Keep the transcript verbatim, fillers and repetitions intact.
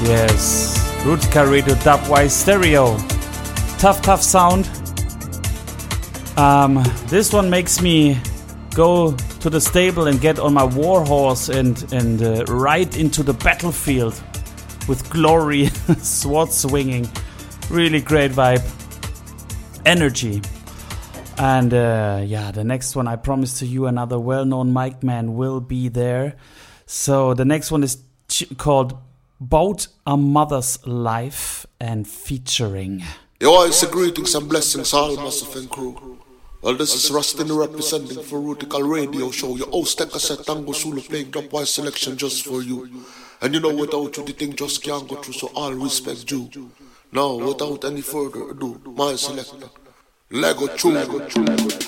Yes, Rutka Radio Dubwise Stereo. Tough, tough sound. Um, this one makes me go to the stable and get on my war horse and, and uh, ride into the battlefield with glory, sword swinging. Really great vibe. Energy. And uh, yeah, the next one, I promise to you, another well-known mic man will be there. So the next one is ch- called Bout a Mother's Life and featuring. Yo, I say greetings and blessings all Massive and crew. Well, this is Rustin representing for Rutical Radio Show. Your host Cassette Tango Sulu playing Dubwise selection just for you. And you know, without you, the thing just can't go through, so all respect due. Now, without any further ado, my selector, Lego True.